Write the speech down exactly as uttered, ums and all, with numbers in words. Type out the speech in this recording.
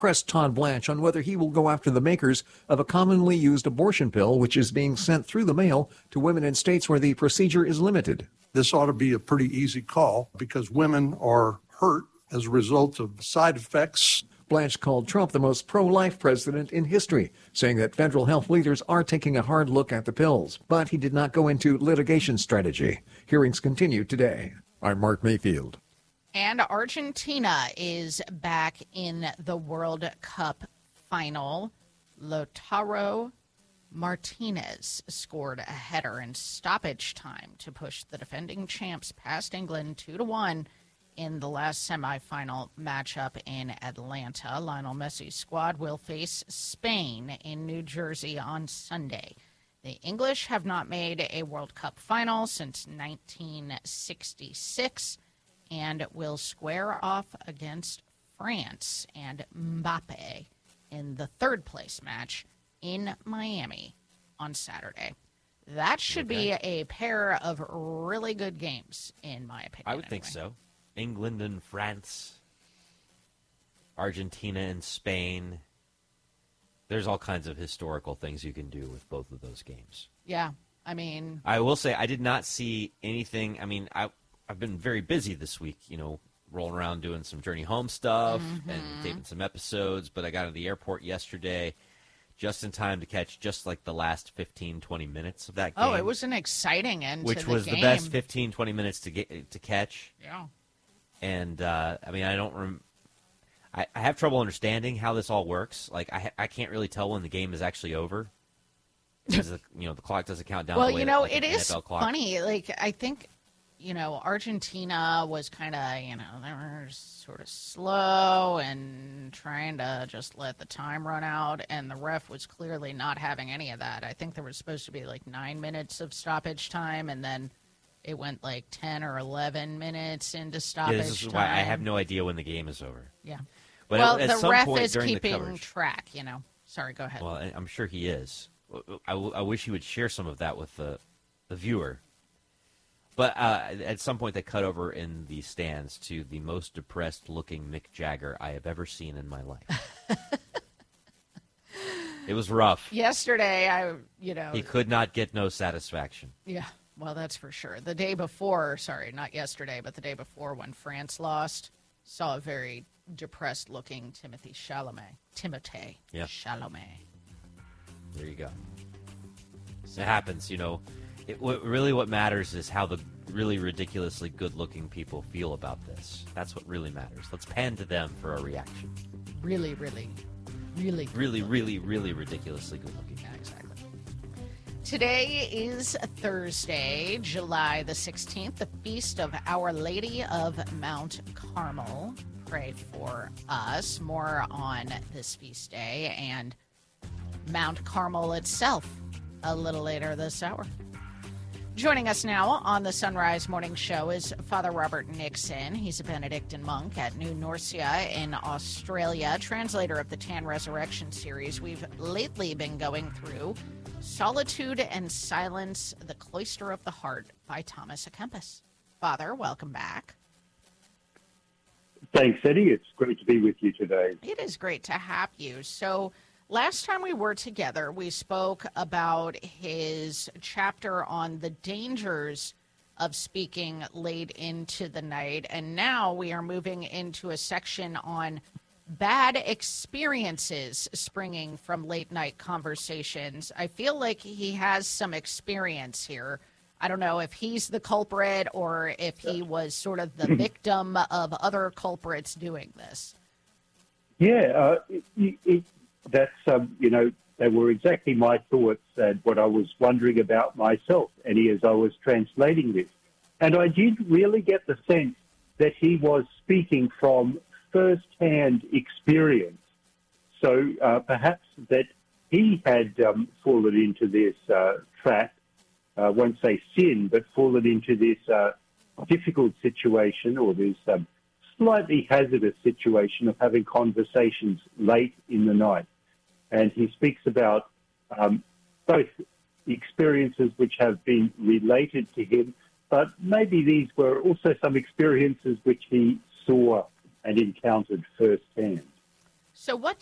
pressed Todd Blanche on whether he will go after the makers of a commonly used abortion pill, which is being sent through the mail to women in states where the procedure is limited. This ought to be a pretty easy call because women are hurt as a result of side effects. Blanche called Trump the most pro-life president in history, saying that federal health leaders are taking a hard look at the pills. But he did not go into litigation strategy. Hearings continue today. I'm Mark Mayfield. And Argentina is back in the World Cup final. Lautaro Martinez scored a header in stoppage time to push the defending champs past England two to one in the last semifinal matchup in Atlanta. Lionel Messi's squad will face Spain in New Jersey on Sunday. The English have not made a World Cup final since nineteen sixty-six and will square off against France and Mbappe in the third place match in Miami on Saturday. That should okay. be a pair of really good games, in my opinion. I would anyway. think so. England and France, Argentina and Spain. There's all kinds of historical things you can do with both of those games. Yeah, I mean... I will say I did not see anything. I mean, I, I've been very busy this week, you know, rolling around doing some Journey Home stuff mm-hmm. and taping some episodes, but I got to the airport yesterday just in time to catch just like the last fifteen, twenty minutes of that game. Oh, it was an exciting end Which to the was game. the best fifteen, twenty minutes to get to catch. Yeah. And, uh, I mean, I don't rem- I, I have trouble understanding how this all works. Like, I ha- I can't really tell when the game is actually over. Because, the, you know, the clock doesn't count down well, the way you know, that, like, it is N F L clock. funny. Like, I think, you know, Argentina was kind of, you know, they were sort of slow and trying to just let the time run out. And the ref was clearly not having any of that. I think there was supposed to be like nine minutes of stoppage time, and then it went like ten or eleven minutes into stoppage yeah, this is time. why I have no idea when the game is over. Yeah. But well, at, at the some ref point is during keeping the coverage, track, you know. Sorry, go ahead. Well, I- I'm sure he is. I, w- I wish he would share some of that with the, the viewer. But uh, at some point they cut over in the stands to the most depressed-looking Mick Jagger I have ever seen in my life. It was rough. Yesterday, I, you know. He could not get no satisfaction. Yeah, well, that's for sure. The day before, sorry, not yesterday, but the day before when France lost, saw a very depressed-looking Timothy Chalamet. Timothée yeah. Chalamet. There you go. It happens, you know. It, what, really what matters is how the really ridiculously good-looking people feel about this. That's what really matters. Let's pan to them for a reaction. Really, really, really Really, really, really ridiculously good-looking. Yeah, exactly. Today is Thursday, July the sixteenth, the feast of Our Lady of Mount Carmel. Pray for us. More on this feast day and Mount Carmel itself a little later this hour. Joining us now on the Sunrise Morning Show is Father Robert Nixon. He's a Benedictine monk at New Norcia in Australia, translator of the Tan Resurrection series we've lately been going through, Solitude and Silence, The Cloister of the Heart by Thomas à Kempis. Father, welcome back. Thanks, Eddie. It's great to be with you today. It is great to have you. So last time we were together, we spoke about his chapter on the dangers of speaking late into the night, and now we are moving into a section on bad experiences springing from late-night conversations. I feel like he has some experience here. I don't know if he's the culprit or if he was sort of the victim of other culprits doing this. Yeah, uh, it, it, that's, um, you know, they were exactly my thoughts and what I was wondering about myself, Eddie, as I was translating this. And I did really get the sense that he was speaking from first-hand experience. So uh, perhaps that he had um, fallen into this uh, trap, I uh, won't say sin, but fallen into this uh, difficult situation or this um, slightly hazardous situation of having conversations late in the night. And he speaks about um, both experiences which have been related to him, but maybe these were also some experiences which he saw and encountered firsthand. So, what